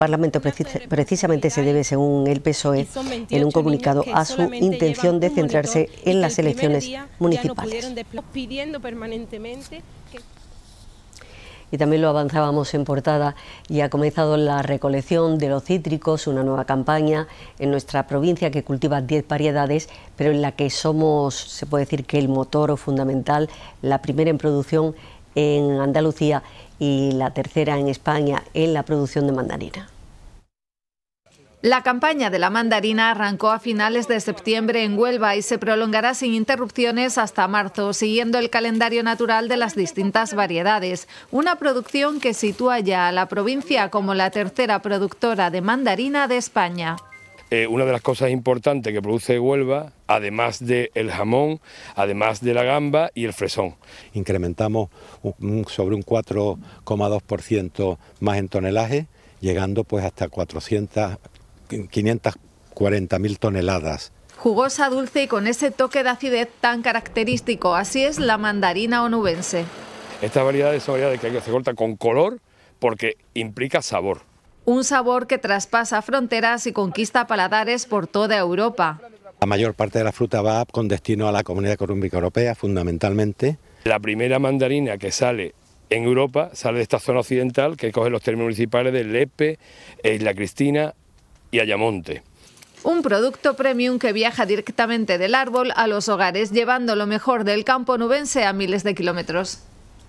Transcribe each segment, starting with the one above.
Parlamento precisamente se debe, según el PSOE, en un comunicado, a su intención de centrarse en las elecciones municipales. Y también lo avanzábamos en portada y ha comenzado la recolección de los cítricos, una nueva campaña en nuestra provincia que cultiva 10 variedades, pero en la que somos, se puede decir que el motor o fundamental, la primera en producción en Andalucía y la tercera en España en la producción de mandarina. La campaña de la mandarina arrancó a finales de septiembre en Huelva y se prolongará sin interrupciones hasta marzo, siguiendo el calendario natural de las distintas variedades. Una producción que sitúa ya a la provincia como la tercera productora de mandarina de España. Una de las cosas importantes que produce Huelva, además del jamón, además de la gamba y el fresón. Incrementamos sobre un 4,2% más en tonelaje, llegando pues hasta 540.000 toneladas. Jugosa, dulce y con ese toque de acidez tan característico. Así es la mandarina onubense. Estas variedades son variedades que se cortan con color porque implica sabor. Un sabor que traspasa fronteras y conquista paladares por toda Europa. La mayor parte de la fruta va con destino a la Comunidad Económica Europea, fundamentalmente. La primera mandarina que sale en Europa sale de esta zona occidental, que coge los términos municipales de Lepe, Isla Cristina y Ayamonte. Un producto premium que viaja directamente del árbol a los hogares, llevando lo mejor del campo onubense a miles de kilómetros.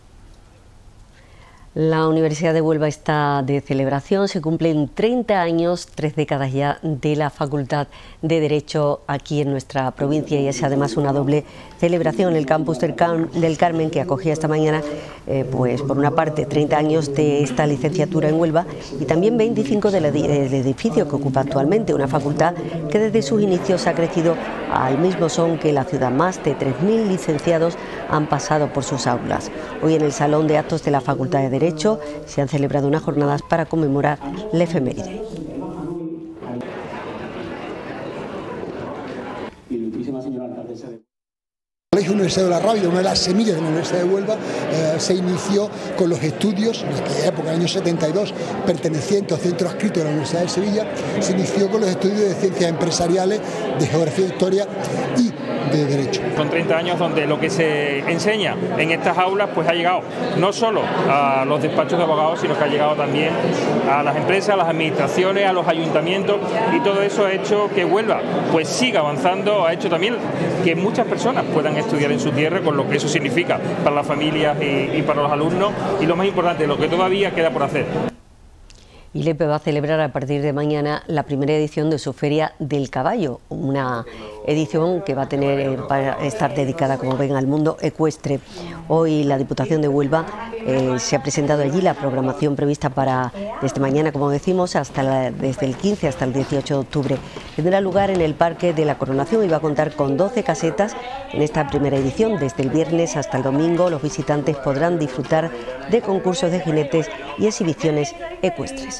La Universidad de Huelva está de celebración, se cumplen 30 años, 3 décadas ya, de la Facultad de Derecho aquí en nuestra provincia y es además una doble celebración. El campus del Carmen, que acogía esta mañana, pues por una parte 30 años de esta licenciatura en Huelva y también 25 del edificio que ocupa actualmente, una facultad que desde sus inicios ha crecido al mismo son que la ciudad. Más de 3.000 licenciados han pasado por sus aulas. Hoy en el Salón de Actos de la Facultad de Derecho se han celebrado unas jornadas para conmemorar la efeméride. El Colegio Universitario de la Rábida, una de las semillas de la Universidad de Huelva, se inició con los estudios, en aquella época, en el año 72, perteneciente al centro adscrito de la Universidad de Sevilla, se inició con los estudios de ciencias empresariales, de geografía e historia y de derecho. Son 30 años donde lo que se enseña en estas aulas pues ha llegado no solo a los despachos de abogados, sino que ha llegado también a las empresas, a las administraciones, a los ayuntamientos, y todo eso ha hecho que Huelva pues siga avanzando, ha hecho también que muchas personas puedan estudiar en su tierra, con lo que eso significa para las familias y para los alumnos, y lo más importante, lo que todavía queda por hacer. ILEPE va a celebrar a partir de mañana la primera edición de su Feria del Caballo, una edición que va a estar dedicada, como ven, al mundo ecuestre. Hoy la Diputación de Huelva se ha presentado allí la programación prevista para desde mañana, como decimos, desde el 15 hasta el 18 de octubre. Tendrá lugar en el Parque de la Coronación y va a contar con 12 casetas en esta primera edición. Desde el viernes hasta el domingo los visitantes podrán disfrutar de concursos de jinetes y exhibiciones ecuestres.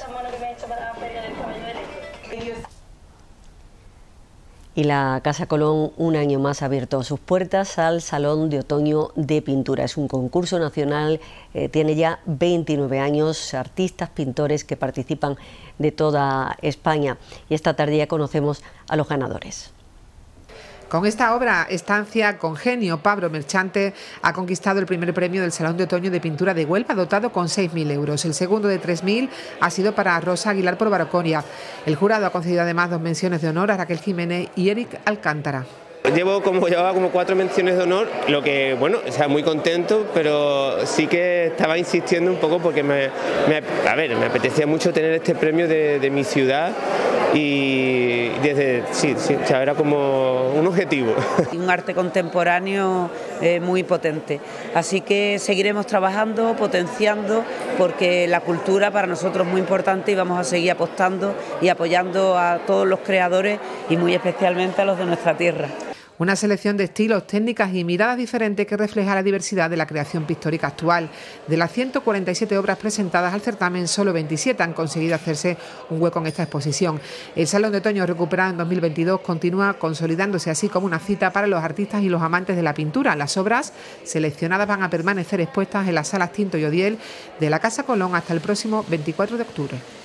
Y la Casa Colón un año más ha abierto sus puertas al Salón de Otoño de Pintura. Es un concurso nacional, tiene ya 29 años, artistas, pintores que participan de toda España. Y esta tarde ya conocemos a los ganadores. Con esta obra, Estancia con Genio, Pablo Merchante ha conquistado el primer premio del Salón de Otoño de Pintura de Huelva, dotado con 6.000 euros. El segundo, de 3.000, ha sido para Rosa Aguilar por Baroconia. El jurado ha concedido además 2 menciones de honor a Raquel Jiménez y Eric Alcántara. Llevaba como 4 menciones de honor, lo que, bueno, o sea, muy contento, pero sí que estaba insistiendo un poco porque me apetecía mucho tener este premio de mi ciudad y o sea, era como un objetivo. Un arte contemporáneo muy potente, así que seguiremos trabajando, potenciando, porque la cultura para nosotros es muy importante y vamos a seguir apostando y apoyando a todos los creadores y muy especialmente a los de nuestra tierra. Una selección de estilos, técnicas y miradas diferentes que refleja la diversidad de la creación pictórica actual. De las 147 obras presentadas al certamen, solo 27 han conseguido hacerse un hueco en esta exposición. El Salón de Otoño, recuperado en 2022, continúa consolidándose así como una cita para los artistas y los amantes de la pintura. Las obras seleccionadas van a permanecer expuestas en las salas Tinto y Odiel de la Casa Colón hasta el próximo 24 de octubre.